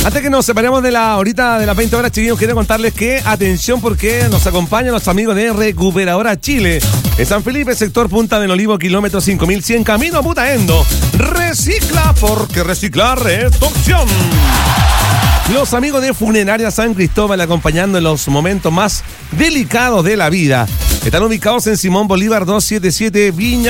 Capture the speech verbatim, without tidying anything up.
Antes que nos separemos de la horita de las veinte horas, chiquillos, quiero contarles que, atención, porque nos acompañan los amigos de Recuperadora Chile. En San Felipe, sector Punta del Olivo, kilómetro cinco mil cien, camino a Putaendo. Recicla, porque reciclar es tu opción. Los amigos de Funeraria San Cristóbal, acompañando en los momentos más delicados de la vida. Están ubicados en Simón Bolívar doscientos setenta y siete, Viña